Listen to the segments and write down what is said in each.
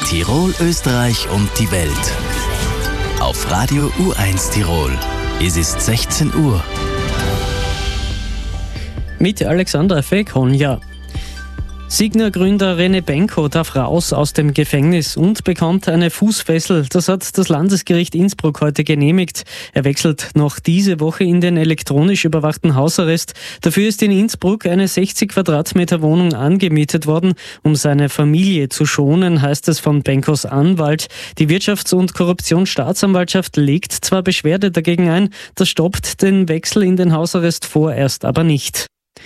Tirol, Österreich und die Welt. Auf Radio U1 Tirol. Es ist 16 Uhr. Mit Alexandra Feghonja. Signa-Gründer René Benko darf raus aus dem Gefängnis und bekommt eine Fußfessel. Das hat das Landesgericht Innsbruck heute genehmigt. Er wechselt noch diese Woche in den elektronisch überwachten Hausarrest. Dafür ist in Innsbruck eine 60 Quadratmeter Wohnung angemietet worden, um seine Familie zu schonen, heißt es von Benkos Anwalt. Die Wirtschafts- und Korruptionsstaatsanwaltschaft legt zwar Beschwerde dagegen ein, das stoppt den Wechsel in den Hausarrest vorerst aber nicht.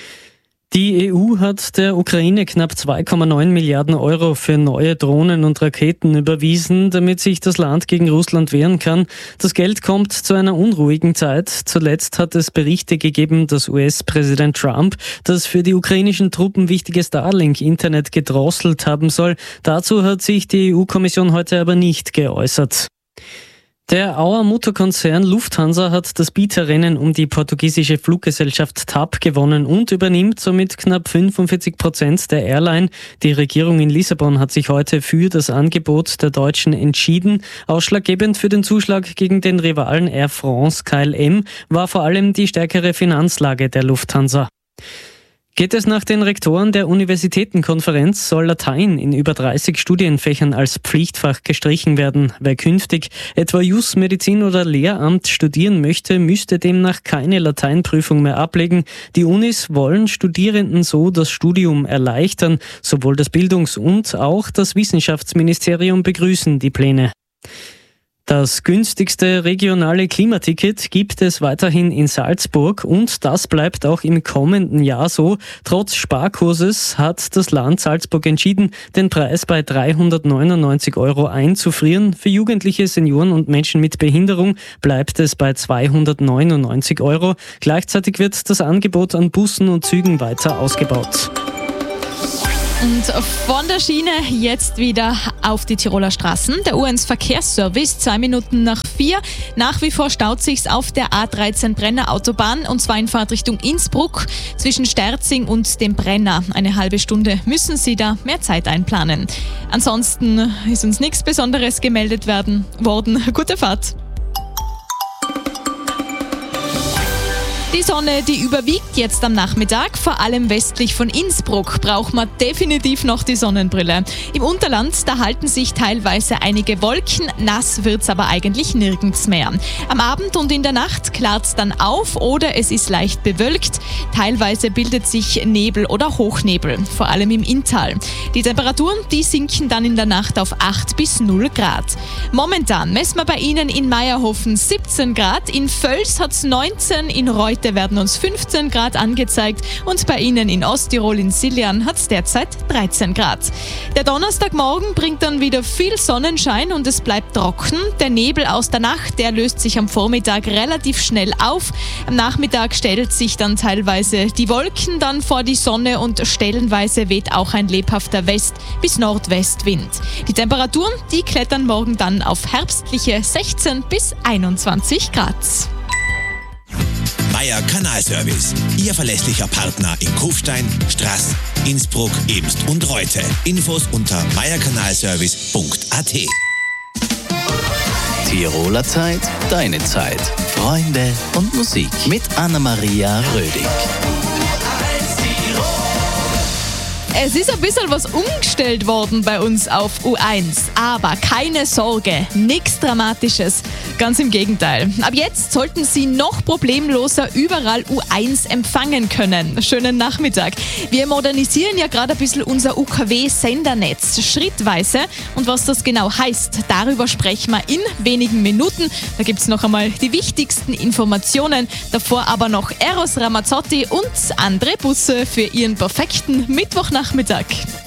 Die EU hat der Ukraine knapp 2,9 Milliarden Euro für neue Drohnen und Raketen überwiesen, damit sich das Land gegen Russland wehren kann. Das Geld kommt zu einer unruhigen Zeit. Zuletzt hat es Berichte gegeben, dass US-Präsident Trump das für die ukrainischen Truppen wichtige Starlink-Internet gedrosselt haben soll. Dazu hat sich die EU-Kommission heute aber nicht geäußert. Der Auer Mutterkonzern Lufthansa hat das Bieterrennen um die portugiesische Fluggesellschaft TAP gewonnen und übernimmt somit knapp 45% der Airline. Die Regierung in Lissabon hat sich heute für das Angebot der Deutschen entschieden. Ausschlaggebend für den Zuschlag gegen den Rivalen Air France KLM war vor allem die stärkere Finanzlage der Lufthansa. Geht es nach den Rektoren der Universitätenkonferenz, soll Latein in über 30 Studienfächern als Pflichtfach gestrichen werden. Wer künftig etwa Jus, Medizin oder Lehramt studieren möchte, müsste demnach keine Lateinprüfung mehr ablegen. Die Unis wollen Studierenden so das Studium erleichtern. Sowohl das Bildungs- und auch das Wissenschaftsministerium begrüßen die Pläne. Das günstigste regionale Klimaticket gibt es weiterhin in Salzburg und das bleibt auch im kommenden Jahr so. Trotz Sparkurses hat das Land Salzburg entschieden, den Preis bei 399 Euro einzufrieren. Für Jugendliche, Senioren und Menschen mit Behinderung bleibt es bei 299 Euro. Gleichzeitig wird das Angebot an Bussen und Zügen weiter ausgebaut. Und von der Schiene jetzt wieder auf die Tiroler Straßen. Der U1 Verkehrsservice, 2 Minuten nach 4. Nach wie vor staut sich's auf der A13 Brenner Autobahn und zwar in Fahrtrichtung Innsbruck zwischen Sterzing und dem Brenner. Eine halbe Stunde müssen Sie da mehr Zeit einplanen. Ansonsten ist uns nichts Besonderes gemeldet worden. Gute Fahrt! Die Sonne, die überwiegt jetzt am Nachmittag. Vor allem westlich von Innsbruck braucht man definitiv noch die Sonnenbrille. Im Unterland, da halten sich teilweise einige Wolken. Nass wird's aber eigentlich nirgends mehr. Am Abend und in der Nacht klart's dann auf oder es ist leicht bewölkt. Teilweise bildet sich Nebel oder Hochnebel, vor allem im Inntal. Die Temperaturen, die sinken dann in der Nacht auf 8 bis 0 Grad. Momentan messen wir bei Ihnen in Meierhofen 17 Grad, in Völs hat's 19, in Reut werden uns 15 Grad angezeigt und bei Ihnen in Osttirol in Siljan hat es derzeit 13 Grad. Der Donnerstagmorgen bringt dann wieder viel Sonnenschein und es bleibt trocken. Der Nebel aus der Nacht, der löst sich am Vormittag relativ schnell auf. Am Nachmittag stellt sich dann teilweise die Wolken dann vor die Sonne und stellenweise weht auch ein lebhafter West- bis Nordwestwind. Die Temperaturen, die klettern morgen dann auf herbstliche 16 bis 21 Grad. Meier Kanalservice, Ihr verlässlicher Partner in Kufstein, Straß, Innsbruck, Emst und Reute. Infos unter meierkanalservice.at. Tiroler Zeit, deine Zeit. Freunde und Musik mit Anna-Maria Rödig. Es ist ein bisschen was umgestellt worden bei uns auf U1, aber keine Sorge, nichts Dramatisches, ganz im Gegenteil. Ab jetzt sollten Sie noch problemloser überall U1 empfangen können. Schönen Nachmittag. Wir modernisieren ja gerade ein bisschen unser UKW-Sendernetz, schrittweise. Und was das genau heißt, darüber sprechen wir in wenigen Minuten. Da gibt es noch einmal die wichtigsten Informationen. Davor aber noch Eros Ramazzotti und André Busse für Ihren perfekten Mittwochnachmittag.